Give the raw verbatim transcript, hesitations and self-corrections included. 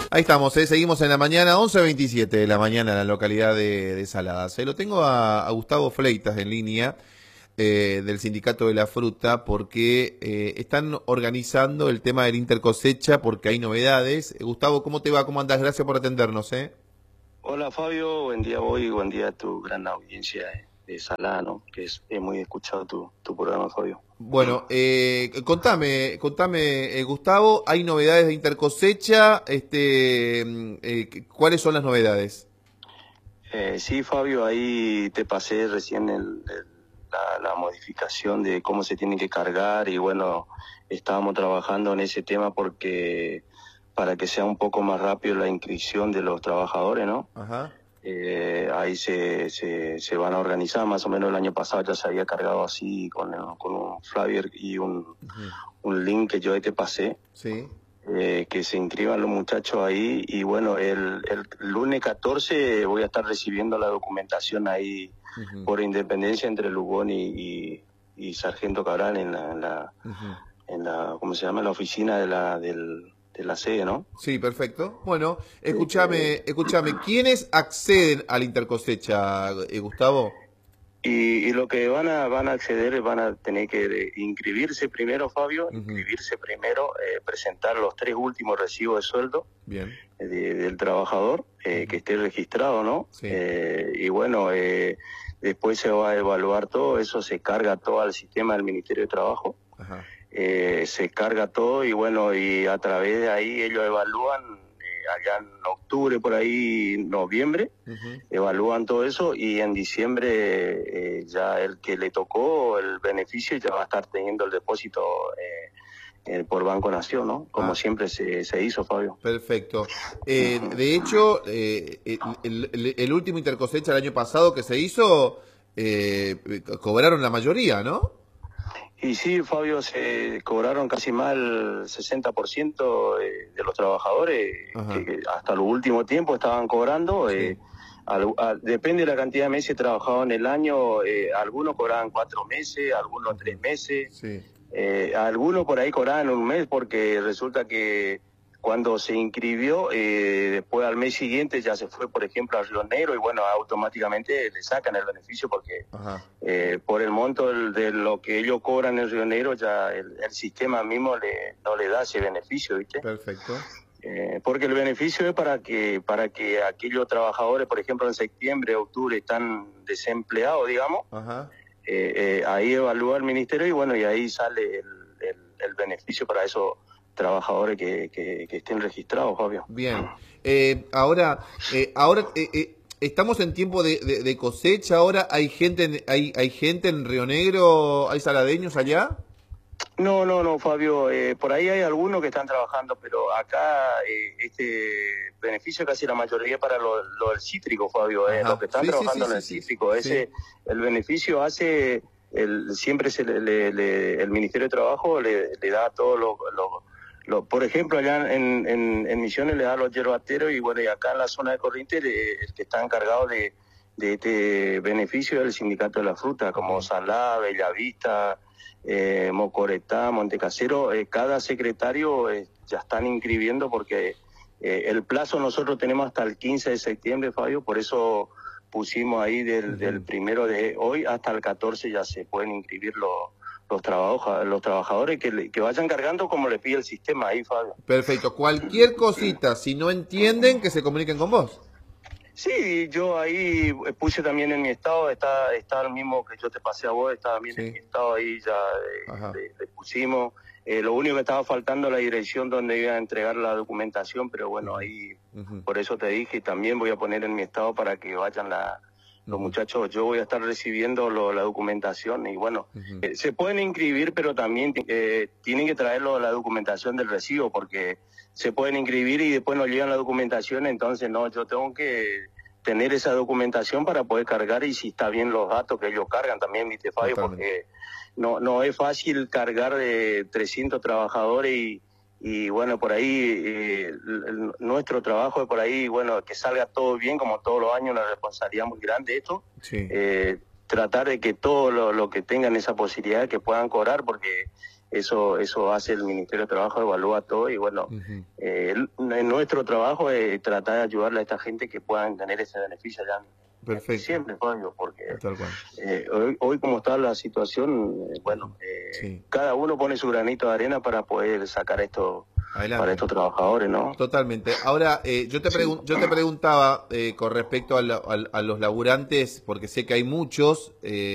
Ahí estamos, ¿eh? Seguimos en la mañana, once veintisiete de la mañana en la localidad de, de Saladas. ¿eh? Lo tengo a, a Gustavo Fleitas en línea eh, del Sindicato de la Fruta porque eh, están organizando el tema del intercosecha porque hay novedades. Eh, Gustavo, ¿cómo te va? ¿Cómo andás? Gracias por atendernos. ¿eh? Hola Fabio, buen día a vos y buen día a tu gran audiencia de Salada, ¿no? Que es, es muy escuchado tu, tu programa, Fabio. Bueno, eh, contame, contame, eh, Gustavo, ¿hay novedades de intercosecha? Este, mm, eh, ¿cuáles son las novedades? Eh, sí, Fabio, ahí te pasé recién el, el, la, la modificación de cómo se tiene que cargar y bueno, estábamos trabajando en ese tema porque para que sea un poco más rápido la inscripción de los trabajadores, ¿no? Ajá. Eh, ahí se, se, se van a organizar, más o menos el año pasado ya se había cargado así con, con un flyer y un, Uh-huh. un link que yo ahí te pasé. Sí. Eh, que se inscriban los muchachos ahí y bueno, el, el lunes catorce voy a estar recibiendo la documentación ahí Uh-huh. por Independencia entre Lugón y, y, y Sargento Cabral en la, en la, Uh-huh. en la, ¿cómo se llama? La oficina de la, del, de la sede, ¿no? Sí, perfecto. Bueno, Eh, escúchame, escúchame, ¿quiénes acceden al intercosecha, eh, Gustavo? Y, y lo que van a van a acceder, van a tener que de, inscribirse primero, Fabio, Uh-huh. inscribirse primero, eh, presentar los tres últimos recibos de sueldo. Bien. De, del trabajador, eh, Uh-huh. que esté registrado, ¿no? Sí. Eh, y bueno, eh, después se va a evaluar todo, eso se carga todo al sistema del Ministerio de Trabajo. Ajá. Eh, se carga todo y bueno, y a través de ahí ellos evalúan, eh, allá en octubre, por ahí, noviembre, Uh-huh. evalúan todo eso y en diciembre eh, ya el que le tocó el beneficio ya va a estar teniendo el depósito eh, eh, por Banco Nación, ¿no? Como Ah, siempre se, se hizo, Fabio. perfecto. Eh, de hecho, eh, el, el, el último intercosecha el año pasado que se hizo, eh, cobraron la mayoría, ¿no? Y sí, Fabio, se cobraron casi más el sesenta por ciento de, de los trabajadores que, que hasta los últimos tiempos estaban cobrando. Sí. Eh, al, a, depende de la cantidad de meses trabajados en el año. Eh, algunos cobraban cuatro meses, algunos uh-huh. tres meses. Sí. Eh, algunos por ahí cobraban un mes porque resulta que cuando se inscribió, eh, después al mes siguiente ya se fue, por ejemplo, a Río Negro y bueno, automáticamente le sacan el beneficio porque eh, por el monto del, de lo que ellos cobran en Río Negro ya el, el sistema mismo le, no le da ese beneficio, ¿viste? Perfecto. Eh, porque el beneficio es para que para que aquellos trabajadores, por ejemplo, en septiembre, octubre están desempleados, digamos, Ajá. Eh, eh, ahí evalúa el ministerio y bueno, y ahí sale el, el, el beneficio para esos trabajadores que, que, que estén registrados, Fabio. Bien. Eh, ahora, eh, ahora eh, eh, estamos en tiempo de, de, de cosecha. Ahora hay gente, en, hay, hay gente en Río Negro, hay saladeños allá. No, no, no, Fabio. Eh, por ahí hay algunos que están trabajando, pero acá eh, este beneficio casi la mayoría para lo, lo del cítrico, Fabio. Eh, los que están sí, trabajando sí, sí, en el sí, cítrico, sí, ese sí. el beneficio hace el siempre se le, le, le, el Ministerio de Trabajo le, le da a todos los lo, lo, por ejemplo, allá en, en, en Misiones le da a los yerbateros y bueno, y acá en la zona de Corrientes le, el que está encargado de, de este beneficio es el Sindicato de la Fruta, como uh-huh. Salá, Bellavista, eh, Mocoretá, Montecasero, eh, cada secretario eh, ya están inscribiendo porque eh, el plazo nosotros tenemos hasta el quince de septiembre, Fabio, por eso pusimos ahí del, uh-huh. del primero de hoy hasta el catorce ya se pueden inscribir los los, trabajo, los trabajadores que, que vayan cargando como le pide el sistema ahí, Fabio. Perfecto. Cualquier cosita, si no entienden, que se comuniquen con vos. Sí, yo ahí puse también en mi estado, está está el mismo que yo te pasé a vos, está también sí. en mi estado ahí, ya eh, le, le pusimos. Eh, lo único que estaba faltando la dirección donde iba a entregar la documentación, pero bueno, uh-huh. ahí uh-huh. por eso te dije, también voy a poner en mi estado para que vayan la, los uh-huh. muchachos. Yo voy a estar recibiendo lo, la documentación y bueno, uh-huh. eh, se pueden inscribir, pero también eh, tienen que traerlo la documentación del recibo porque se pueden inscribir y después nos llegan la documentación, entonces no, yo tengo que tener esa documentación para poder cargar y si está bien los datos que ellos cargan también, viste, Fabio, totalmente. Porque no no es fácil cargar de trescientos trabajadores y, y bueno, por ahí eh, el, nuestro trabajo es por ahí, bueno, que salga todo bien, como todos los años, una responsabilidad muy grande esto, sí. eh, tratar de que todo lo, lo que tengan esa posibilidad que puedan cobrar, porque eso eso hace el Ministerio de Trabajo, evalúa todo y bueno, uh-huh. eh, el, nuestro trabajo es tratar de ayudarle a esta gente que puedan tener ese beneficio ya. Perfecto. Siempre, Fabio, porque eh, hoy, hoy como está la situación, eh, bueno, eh, sí. cada uno pone su granito de arena para poder sacar esto Adelante. Para estos trabajadores, ¿no? Totalmente. Ahora, eh, yo, te pregun- yo te preguntaba eh, con respecto a, la, a, a los laburantes, porque sé que hay muchos... Eh,